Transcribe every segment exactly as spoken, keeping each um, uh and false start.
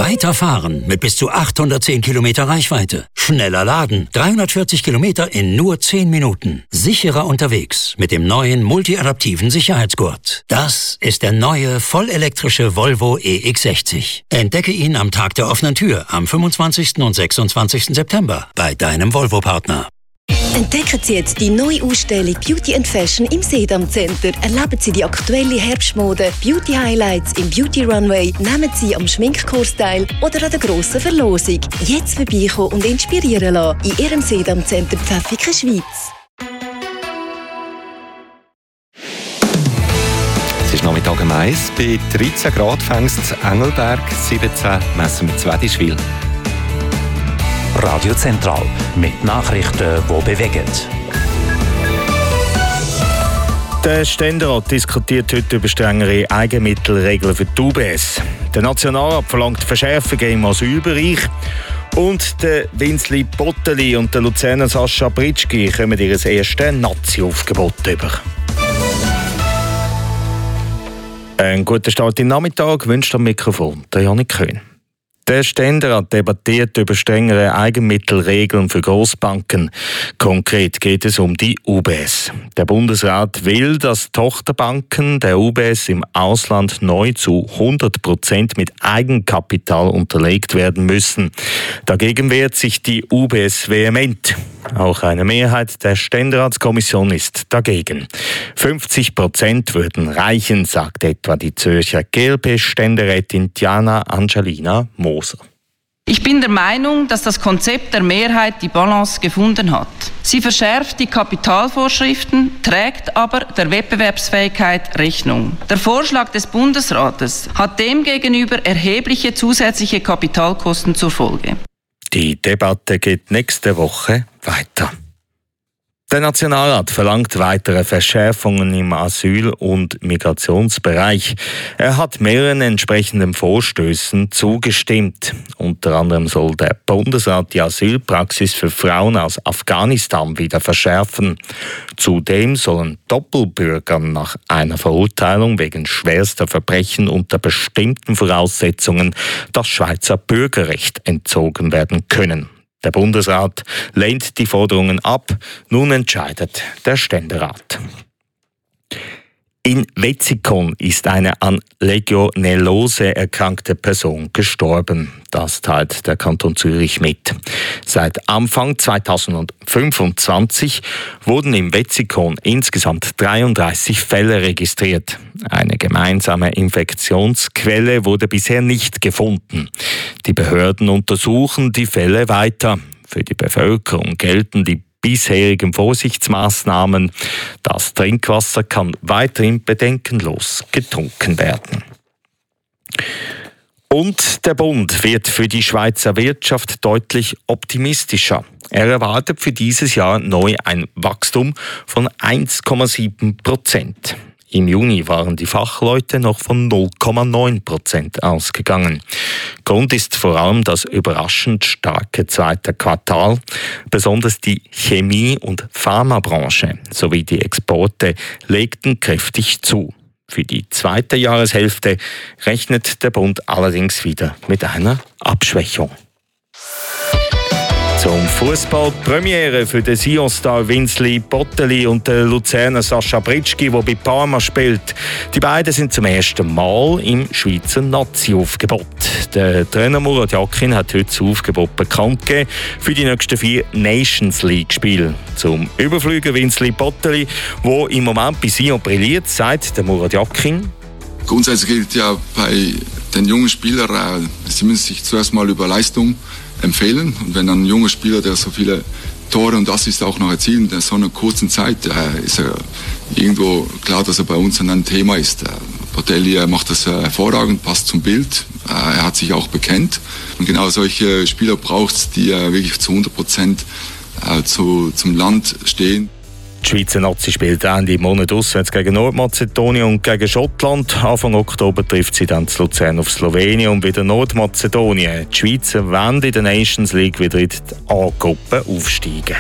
Weiterfahren mit bis zu achthundertzehn Kilometer Reichweite. Schneller laden, dreihundertvierzig Kilometer in nur zehn Minuten. Sicherer unterwegs mit dem neuen multiadaptiven Sicherheitsgurt. Das ist der neue, vollelektrische Volvo E X sechzig. Entdecke ihn am Tag der offenen Tür am fünfundzwanzigsten und sechsundzwanzigsten September bei deinem Volvo-Partner. Entdecken Sie jetzt die neue Ausstellung Beauty and Fashion im Sedam Center. Erleben Sie die aktuelle Herbstmode, Beauty Highlights im Beauty Runway, nehmen Sie am Schminkkurs teil oder an der grossen Verlosung. Jetzt vorbeikommen und inspirieren lassen in Ihrem Sedam Center Pfäffiken, Schweiz. Es ist Nachmittag um eins. Bei dreizehn Grad fängt es Engelberg, siebzehn messen wir Zwedischwil. Radio Zentral mit Nachrichten, die bewegen. Der Ständerat diskutiert heute über strengere Eigenmittelregeln für die U B S. Der Nationalrat verlangt Verschärfungen im Asylbereich. Und der Winzli Botteli und der Luzerner Sascha Britschgi kommen ihr erstes Nazi-Aufgebot über. Einen guten Start im Nachmittag wünscht am Mikrofon der Janik Köhn. Der Ständerat debattiert über strengere Eigenmittelregeln für Grossbanken. Konkret geht es um die U B S. Der Bundesrat will, dass Tochterbanken der U B S im Ausland neu zu hundert Prozent mit Eigenkapital unterlegt werden müssen. Dagegen wehrt sich die U B S vehement. Auch eine Mehrheit der Ständeratskommission ist dagegen. fünfzig Prozent würden reichen, sagt etwa die Zürcher G L P-Ständerätin Diana Angelina Moser. Ich bin der Meinung, dass das Konzept der Mehrheit die Balance gefunden hat. Sie verschärft die Kapitalvorschriften, trägt aber der Wettbewerbsfähigkeit Rechnung. Der Vorschlag des Bundesrates hat demgegenüber erhebliche zusätzliche Kapitalkosten zur Folge. Die Debatte geht nächste Woche weiter. Der Nationalrat verlangt weitere Verschärfungen im Asyl- und Migrationsbereich. Er hat mehreren entsprechenden Vorstößen zugestimmt. Unter anderem soll der Bundesrat die Asylpraxis für Frauen aus Afghanistan wieder verschärfen. Zudem sollen Doppelbürgern nach einer Verurteilung wegen schwerster Verbrechen unter bestimmten Voraussetzungen das Schweizer Bürgerrecht entzogen werden können. Der Bundesrat lehnt die Forderungen ab. Nun entscheidet der Ständerat. In Wetzikon ist eine an Legionellose erkrankte Person gestorben. Das teilt der Kanton Zürich mit. Seit Anfang zweitausendfünfundzwanzig wurden im Wetzikon insgesamt dreiunddreißig Fälle registriert. Eine gemeinsame Infektionsquelle wurde bisher nicht gefunden. Die Behörden untersuchen die Fälle weiter. Für die Bevölkerung gelten die bisherigen Vorsichtsmaßnahmen. Das Trinkwasser kann weiterhin bedenkenlos getrunken werden. Und der Bund wird für die Schweizer Wirtschaft deutlich optimistischer. Er erwartet für dieses Jahr neu ein Wachstum von eins Komma sieben Prozent. Im Juni waren die Fachleute noch von null Komma neun Prozent ausgegangen. Grund ist vor allem das überraschend starke zweite Quartal. Besonders die Chemie- und Pharmabranche sowie die Exporte legten kräftig zu. Für die zweite Jahreshälfte rechnet der Bund allerdings wieder mit einer Abschwächung. Zum Fußball Premiere für den Sion-Star Winzli Botteli und den Luzerner Sascha Britschgi, der bei Parma spielt. Die beiden sind zum ersten Mal im Schweizer Nazi-Aufgebot. Der Trainer Murat Yakin hat heute das Aufgebot bekannt gegeben für die nächsten vier Nations League-Spiele. Zum Überflügen Winzli Botteli, der im Moment bei Sion brilliert, sagt der Murat Yakin. Grundsätzlich gilt ja bei den jungen Spielern, sie müssen sich zuerst mal über Leistung empfehlen. Und wenn dann ein junger Spieler, der so viele Tore und Assists auch noch erzielt, in so einer kurzen Zeit, äh, ist er irgendwo klar, dass er bei uns ein Thema ist. Äh, Botteli äh, macht das äh, hervorragend, passt zum Bild. Äh, er hat sich auch bekennt. Und genau solche Spieler braucht es, die äh, wirklich zu hundert Prozent äh, zu, zum Land stehen. Die Schweizer Nazi spielt Ende Monat auswärts gegen Nordmazedonien und gegen Schottland. Anfang Oktober trifft sie dann zu Luzern auf Slowenien und wieder Nordmazedonien. Die Schweizer wollen in der Nations League wieder in die A-Gruppe aufsteigen.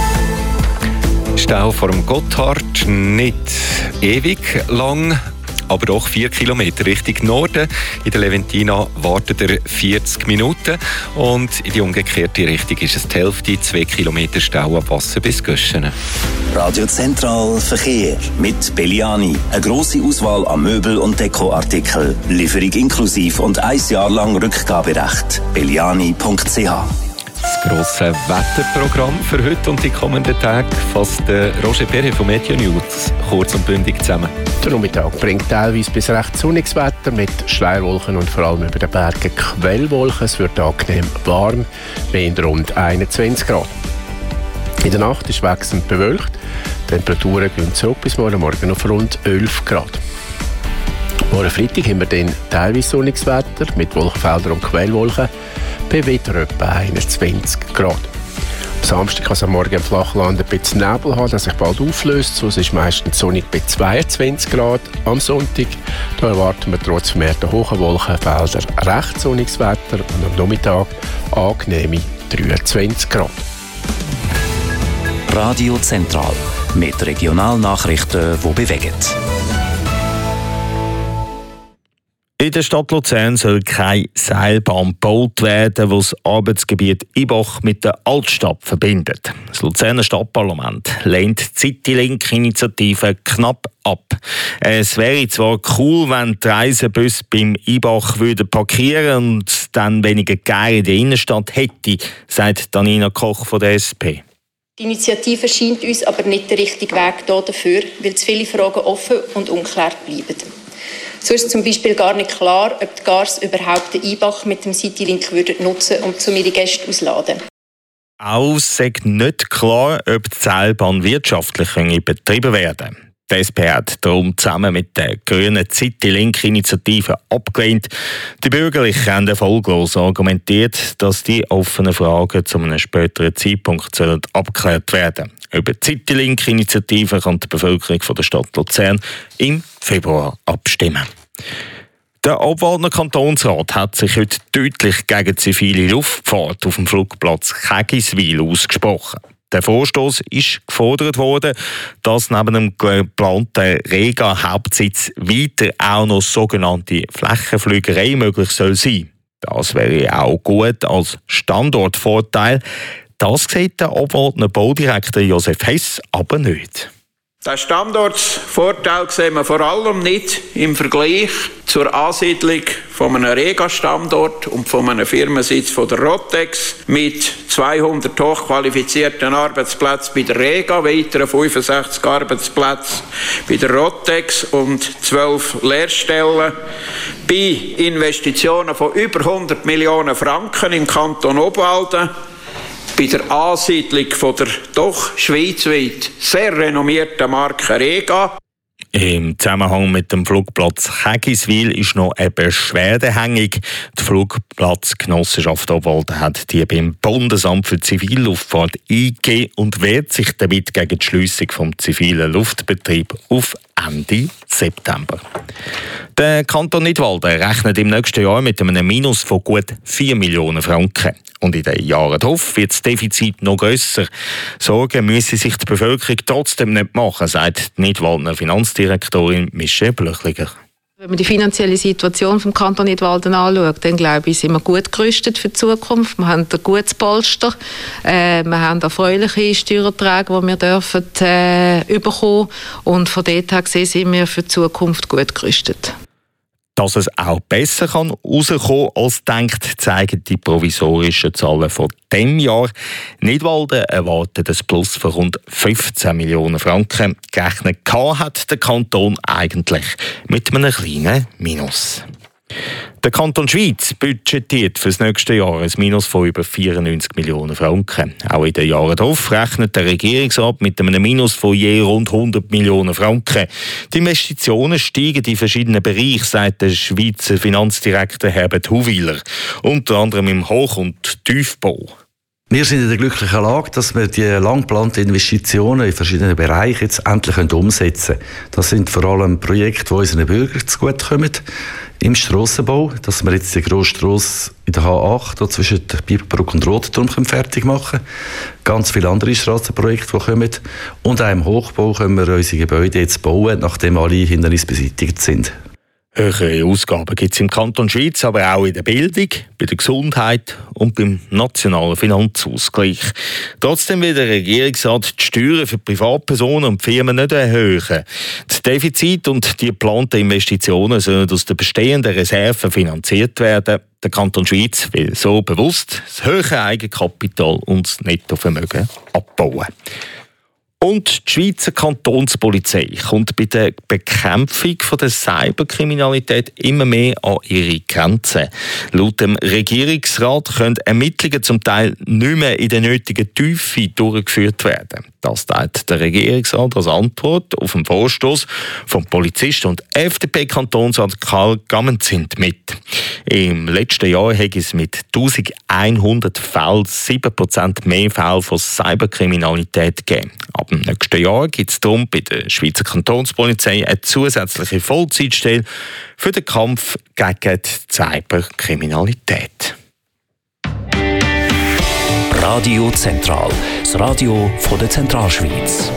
Stau vor dem Gotthard nicht ewig lang. aber doch vier Kilometer Richtung Norden. In der Leventina wartet er vierzig Minuten und in die umgekehrte Richtung ist es die Hälfte, zwei Kilometer Stau ab Wasser bis Göschenen. Radio Zentral Verkehr mit Belliani. Eine grosse Auswahl an Möbel- und Dekoartikeln. Lieferung inklusiv und ein Jahr lang Rückgaberecht. belliani punkt c h. Das grosse Wetterprogramm für heute und die kommenden Tage fasst Roger Perret von Meteo News kurz und bündig zusammen. Der Nachmittag bringt teilweise bis recht sonniges Wetter mit Schleierwolken und vor allem über den Bergen Quellwolken. Es wird angenehm warm, mit rund einundzwanzig Grad. In der Nacht ist wechselnd bewölkt. Die Temperaturen gehen zurück bis morgen Morgen auf rund elf Grad. Morgen Freitag haben wir dann teilweise sonniges Wetter mit Wolkenfeldern und Quellwolken bei wieder etwa einundzwanzig Grad. Am Samstag kann es am Morgen im Flachland ein bisschen Nebel haben, der sich bald auflöst. Sonst ist meistens sonnig bei zweiundzwanzig Grad. Am Sonntag da erwarten wir trotz vermehrter hohen Wolkenfelder recht sonniges Wetter und am Nachmittag angenehme dreiundzwanzig Grad. Radio Zentral mit Regionalnachrichten, die bewegen. In der Stadt Luzern soll keine Seilbahn gebaut werden, die das Arbeitsgebiet Ibach mit der Altstadt verbindet. Das Luzerner Stadtparlament lehnt die Citylink-Initiative knapp ab. Es wäre zwar cool, wenn die Reisebusse beim Ibach würden parkieren und dann weniger Geier in der Innenstadt hätte, sagt Danina Koch von der S P. Die Initiative scheint uns aber nicht der richtige Weg dafür, weil zu viele Fragen offen und unklärt bleiben. So ist zum Beispiel gar nicht klar, ob die Gars überhaupt den Ibach mit dem Citylink würden nutzen, um zu ihre Gäste auszuladen. Auch ist nicht klar, ob die Seilbahn wirtschaftlich betrieben werden kann. Die S P hat darum zusammen mit der grünen Citylink-Initiative abgelehnt. Die Bürgerlichen haben erfolglos argumentiert, dass die offenen Fragen zu einem späteren Zeitpunkt sollen abgeklärt werden. Über die Citylink-Initiative kann die Bevölkerung von der Stadt Luzern im Februar abstimmen. Der Obwaldner Kantonsrat hat sich heute deutlich gegen zivile Luftfahrt auf dem Flugplatz Kägiswil ausgesprochen. Der Vorstoß ist gefordert worden, dass neben dem geplanten Rega-Hauptsitz weiter auch noch sogenannte Flächenflügerei möglich soll sein. Das wäre auch gut als Standortvorteil. Das sieht der Obwaldner Baudirektor Josef Hess aber nicht. Den Standortsvorteil sehen wir vor allem nicht im Vergleich zur Ansiedlung von einem Rega-Standort und von einem Firmensitz von der Rotex mit zweihundert hochqualifizierten Arbeitsplätzen bei der Rega, weiteren fünfundsechzig Arbeitsplätzen bei der Rotex und zwölf Lehrstellen. Bei Investitionen von über hundert Millionen Franken im Kanton Obwalden. Bei der Ansiedlung von der doch schweizweit sehr renommierten Marke Rega. Im Zusammenhang mit dem Flugplatz Kägiswil ist noch eine Beschwerde hängig. Die Flugplatzgenossenschaft Obwalden hat die beim Bundesamt für Zivilluftfahrt eingegeben und wehrt sich damit gegen die Schliessung vom zivilen Luftbetrieb auf Ende September. Der Kanton Nidwalden rechnet im nächsten Jahr mit einem Minus von gut vier Millionen Franken. Und in den Jahren darauf wird das Defizit noch grösser. Sorgen müsse sich die Bevölkerung trotzdem nicht machen, sagt die Nidwaldener Finanzdirektorin Michelle Blöchliger. Wenn man die finanzielle Situation vom Kanton Nidwalden anschaut, dann glaube ich, sind wir gut gerüstet für die Zukunft. Wir haben ein gutes Polster, äh, wir haben erfreuliche Steuererträge, die wir dürfen, äh, bekommen. Und von dort her gesehen sind wir für die Zukunft gut gerüstet. Dass es auch besser kann rauskommen als denkt, zeigen die provisorischen Zahlen von diesem Jahr. Nidwalden erwartet ein Plus von rund fünfzehn Millionen Franken. Gerechnet hat der Kanton eigentlich mit einem kleinen Minus. Der Kanton Schweiz budgetiert für das nächste Jahr ein Minus von über vierundneunzig Millionen Franken. Auch in den Jahren darauf rechnet der Regierungsrat mit einem Minus von je rund hundert Millionen Franken. Die Investitionen steigen in verschiedenen Bereichen, sagt der Schweizer Finanzdirektor Herbert Huwiler, unter anderem im Hoch- und Tiefbau. Wir sind in der glücklichen Lage, dass wir die lang geplanten Investitionen in verschiedenen Bereichen jetzt endlich umsetzen können. Das sind vor allem Projekte, die unseren Bürgern zugutekommen. Im Strassenbau, dass wir jetzt die grosse Strasse in der H acht hier zwischen Biberbrücke und Rotenturm fertig machen können. Ganz viele andere Strassenprojekte, die kommen. Und auch im Hochbau können wir unsere Gebäude jetzt bauen, nachdem alle Hindernisse beseitigt sind. Höhere Ausgaben gibt es im Kanton Schweiz, aber auch in der Bildung, bei der Gesundheit und beim nationalen Finanzausgleich. Trotzdem will der Regierungsrat die Steuern für Privatpersonen und Firmen nicht erhöhen. Das Defizit und die geplanten Investitionen sollen aus den bestehenden Reserven finanziert werden. Der Kanton Schweiz will so bewusst das hohe Eigenkapital und das Nettovermögen abbauen. Und die Schweizer Kantonspolizei kommt bei der Bekämpfung von der Cyberkriminalität immer mehr an ihre Grenzen. Laut dem Regierungsrat können Ermittlungen zum Teil nicht mehr in der nötigen Tiefe durchgeführt werden. Das teilt der Regierungsrat als Antwort auf den Vorstoß vom Polizisten und F D P-Kantonsrat Karl Gammenzind mit. Im letzten Jahr hat es mit eintausendeinhundert Fällen sieben Prozent mehr Fälle von Cyberkriminalität gegeben. Ab dem nächsten Jahr gibt es darum bei der Schweizer Kantonspolizei eine zusätzliche Vollzeitstelle für den Kampf gegen die Cyberkriminalität. Radio Zentral, das Radio von der Zentralschweiz.